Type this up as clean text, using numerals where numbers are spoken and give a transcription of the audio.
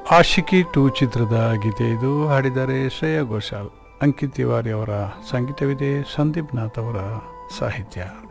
ಆಶಿಕಿ 2 ಚಿತ್ರದ ಗೀತೆ ಇದು. ಹಾಡಿದ್ದಾರೆ ಶ್ರೇಯಾ ಘೋಷಾಲ್. ಅಂಕಿತ್ ತಿವಾರಿ ಅವರ ಸಂಗೀತವಿದೆ, ಸಂದೀಪ್ ನಾಥ್ ಅವರ ಸಾಹಿತ್ಯ.